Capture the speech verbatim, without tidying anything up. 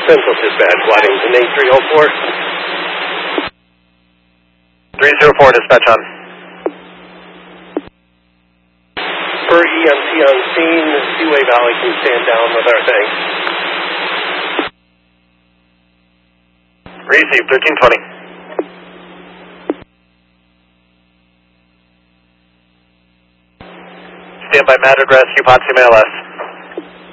Central Dispatch, Waddington eight three oh four. three zero four, dispatch on. For E M T on scene, Seaway Valley can stand down with our thing. Receive, thirteen twenty. Stand by Madrid Rescue, Ponce M L S.